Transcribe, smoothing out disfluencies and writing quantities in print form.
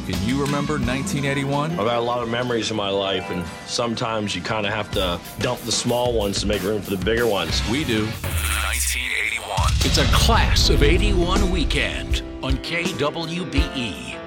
Can you remember 1981? I've got a lot of memories in my life, and sometimes you kind of have to dump the small ones to make room for the bigger ones. We do. 1981. It's a class of 81 weekend on KWBE.